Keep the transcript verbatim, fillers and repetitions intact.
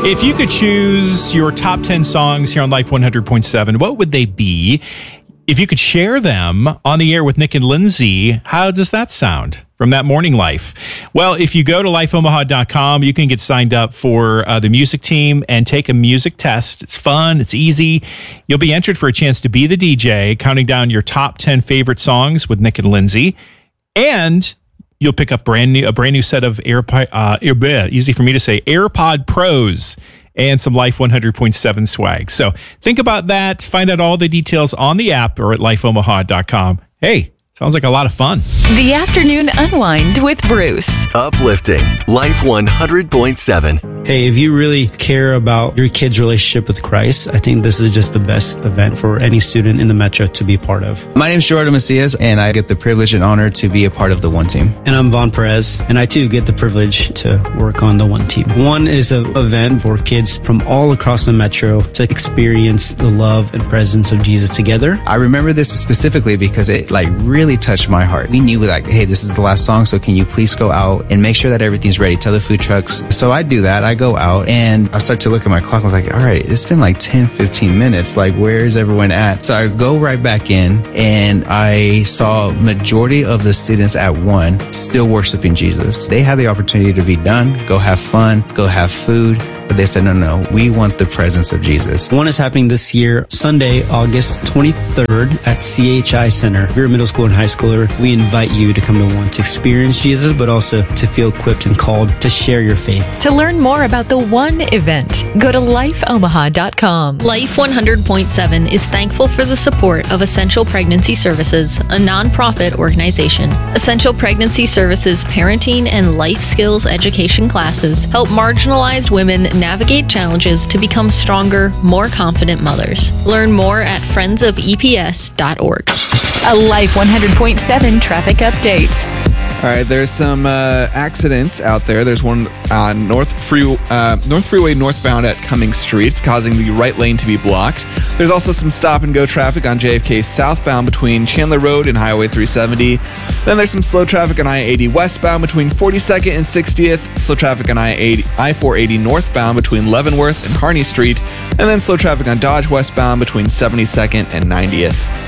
If you could choose your top ten songs here on Life one hundred point seven, what would they be? If you could share them on the air with Nick and Lindsay, how does that sound from that morning life? Well, if you go to life omaha dot com, you can get signed up for uh, the music team and take a music test. It's fun. It's easy. You'll be entered for a chance to be the D J, counting down your top ten favorite songs with Nick and Lindsay. And you'll pick up brand new a brand new set of AirPod, uh, Air, easy for me to say, AirPod Pros, and some Life one hundred point seven swag. So think about that. Find out all the details on the app or at life omaha dot com. Hey, sounds like a lot of fun. The Afternoon Unwind with Bruce. Uplifting Life one hundred point seven. Hey, if you really care about your kid's relationship with Christ, I think this is just the best event for any student in the Metro to be part of. My name is Jordan Macias, and I get the privilege and honor to be a part of the One Team. And I'm Vaughn Perez, and I too get the privilege to work on the One Team. One is an event for kids from all across the Metro to experience the love and presence of Jesus together. I remember this specifically because it like really touched my heart. We knew like, hey, this is the last song, so can you please go out and make sure that everything's ready? Tell the food trucks. So I do that. I go out and I start to look at my clock. I was like, all right, it's been like ten, fifteen minutes. Like, where is everyone at? So I go right back in and I saw majority of the students at one still worshiping Jesus. They had the opportunity to be done, go have fun, go have food. But they said, no, no, we want the presence of Jesus. One is happening this year, Sunday, August twenty-third at C H I Center. If you're a middle school and high schooler, we invite you to come to one to experience Jesus, but also to feel equipped and called to share your faith. To learn more about the One event, go to life omaha dot com. Life one hundred point seven is thankful for the support of Essential Pregnancy Services, a nonprofit organization. Essential Pregnancy Services parenting and life skills education classes help marginalized women navigate challenges to become stronger, more confident mothers. Learn more at friends of e p s dot org. A Life one hundred point seven traffic update. All right, there's some uh, accidents out there. There's one on North Free, uh, North Freeway northbound at Cummings Street. It's causing the right lane to be blocked. There's also some stop-and-go traffic on J F K southbound between Chandler Road and Highway three seventy. Then there's some slow traffic on I eighty westbound between forty-second and sixtieth. Slow traffic on I four eighty northbound between Leavenworth and Harney Street. And then slow traffic on Dodge westbound between seventy-second and ninetieth.